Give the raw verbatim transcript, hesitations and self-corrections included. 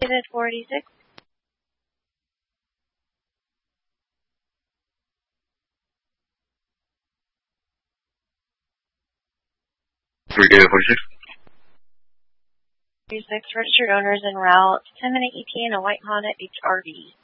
David four eighty-six. three David forty-six. forty-six, registered owners en route, ten minute E T A and a white Honda H R V.